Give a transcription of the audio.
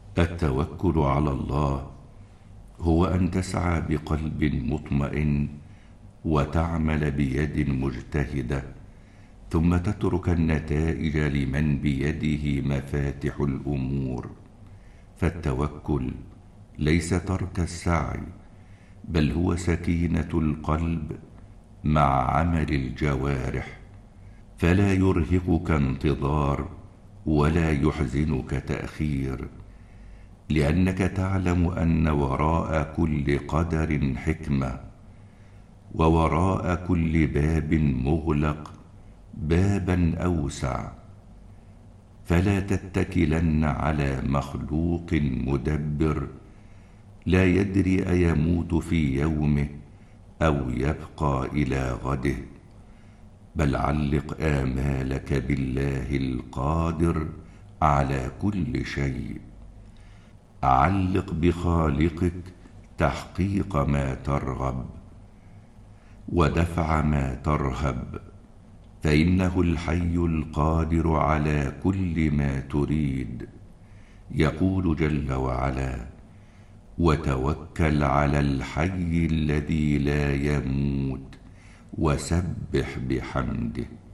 التوكل على الله هو أن تسعى بقلب مطمئن وتعمل بيد مجتهدة، ثم تترك النتائج لمن بيده مفاتح الأمور. فالتوكل ليس ترك السعي، بل هو سكينة القلب مع عمل الجوارح، فلا يرهقك انتظار ولا يحزنك تأخير، لأنك تعلم أن وراء كل قدر حكمة، ووراء كل باب مغلق بابا أوسع. فلا تتكلن على مخلوق مدبر لا يدري أيموت في يومه أو يبقى إلى غده، بل علق آمالك بالله القادر على كل شيء. علق بخالقك تحقيق ما ترغب ودفع ما ترهب، فإنه الحي القادر على كل ما تريد. يقول جل وعلا: وتوكل على الحي الذي لا يموت وسبح بحمده.